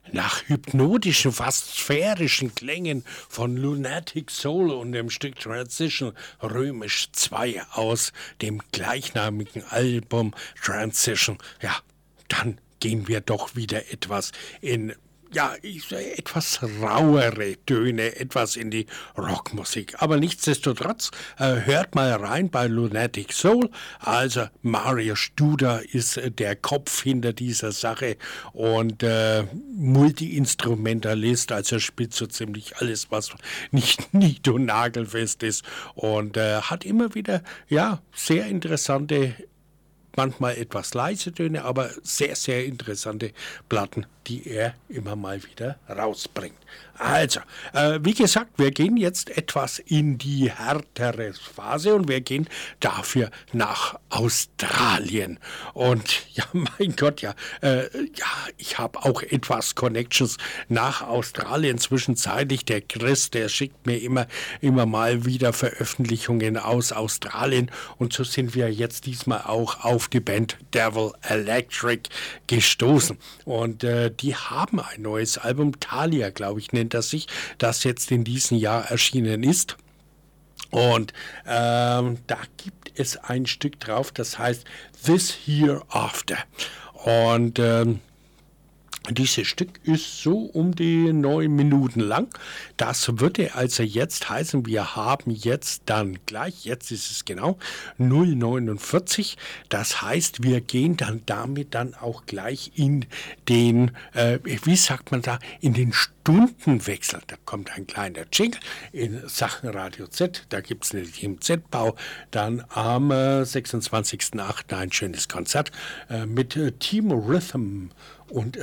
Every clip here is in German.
Nach hypnotischen, fast sphärischen Klängen von Lunatic Soul und dem Stück Transition Römisch 2 aus dem gleichnamigen Album Transition, ja, dann gehen wir doch wieder etwas in etwas rauere Töne, etwas in die Rockmusik. Aber nichtsdestotrotz, hört mal rein bei Lunatic Soul. Also Mario Studer ist der Kopf hinter dieser Sache und Multi-Instrumentalist, also spielt so ziemlich alles, was nicht nied- und nagelfest ist und hat immer wieder, sehr interessante, manchmal etwas leise Töne, aber sehr, sehr interessante Platten, die er immer mal wieder rausbringt. Also, wie gesagt, wir gehen jetzt etwas in die härtere Phase und wir gehen dafür nach Australien. Und ja, mein Gott, ich habe auch etwas Connections nach Australien zwischenzeitlich. Der Chris, der schickt mir immer mal wieder Veröffentlichungen aus Australien und so sind wir jetzt diesmal auch auf die Band Devil Electric gestoßen. Und die haben ein neues Album, Thalia, glaube ich, nennt das sich, das jetzt in diesem Jahr erschienen ist. Und da gibt es ein Stück drauf, das heißt This Hereafter. Und dieses Stück ist so um die 9 Minuten lang. Das würde also jetzt heißen, wir haben jetzt dann gleich, jetzt ist es genau 0,49. Das heißt, wir gehen dann damit dann auch gleich in den, wie sagt man da, in den Stundenwechsel. Da kommt ein kleiner Jingle in Sachen Radio Z. Da gibt es nämlich im Z-Bau dann am 26.08. ein schönes Konzert mit Team Rhythm. Und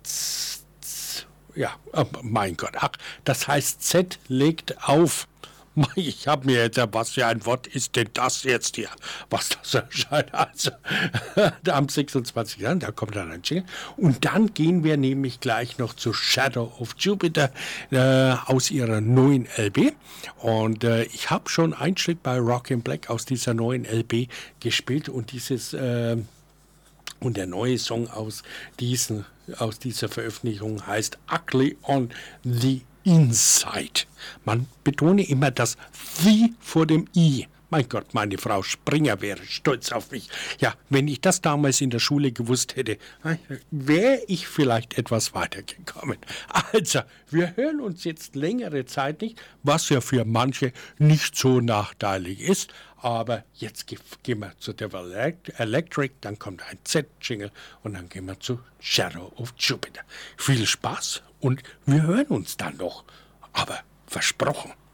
mein Gott, das heißt Z legt auf. Ich habe mir jetzt, was für ein Wort ist denn das jetzt hier, was das erscheint. Also, am 26. Januar, da kommt dann ein Jingle. Und dann gehen wir nämlich gleich noch zu Shadow of Jupiter aus ihrer neuen LP. Und ich habe schon ein Stück bei Rock in Black aus dieser neuen LP gespielt und und der neue Song aus dieser Veröffentlichung heißt Ugly on the Inside. Man betone immer das The vor dem I. Mein Gott, meine Frau Springer wäre stolz auf mich. Ja, wenn ich das damals in der Schule gewusst hätte, wäre ich vielleicht etwas weitergekommen. Also, wir hören uns jetzt längere Zeit nicht, was ja für manche nicht so nachteilig ist. Aber jetzt gehen wir zu Devil Electric, dann kommt ein Z-Jingle und dann gehen wir zu Shadow of Jupiter. Viel Spaß und wir hören uns dann noch. Aber versprochen.